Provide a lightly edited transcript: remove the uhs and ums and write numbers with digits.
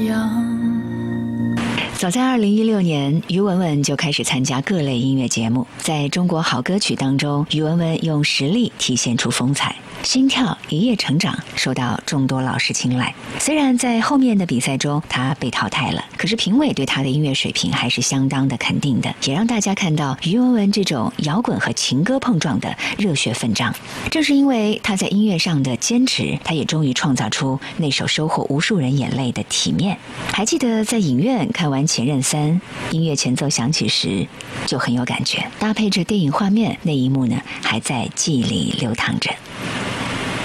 样。 早在2016年，于文文就开始参加各类音乐节目。在中国好歌曲当中，于文文用实力体现出风采。心跳一夜成长受到众多老师青睐。虽然在后面的比赛中他被淘汰了，可是评委对他的音乐水平还是相当的肯定的，也让大家看到于文文这种摇滚和情歌碰撞的热血奋战。正是因为他在音乐上的坚持，他也终于创造出那首收获无数人眼泪的《体面》。还记得在影院看完《前任3》，音乐前奏响起时就很有感觉，搭配着电影画面，那一幕呢还在记忆里流淌着。